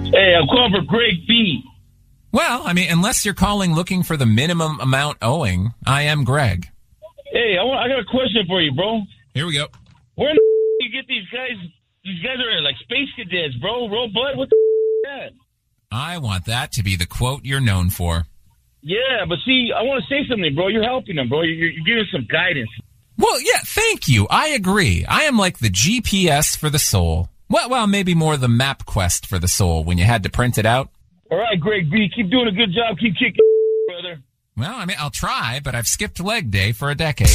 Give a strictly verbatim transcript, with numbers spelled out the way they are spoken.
Hey, I'm calling for Greg B. Well, I mean, unless you're calling looking for the minimum amount owing, I am Greg. Hey, I, want, I got a question for you, bro. Here we go. Where in the do you get these guys? These guys are like space cadets, bro. Robot? What the is that? I want that to be the quote you're known for. Yeah, but see, I want to say something, bro. You're helping them, bro. You're, you're giving some guidance. Well, yeah, thank you. I agree. I am like the G P S for the soul. Well, well, maybe more the MapQuest for the soul when you had to print it out. All right, Greg B. Keep doing a good job. Keep kicking, brother. Well, I mean, I'll try, but I've skipped leg day for a decade.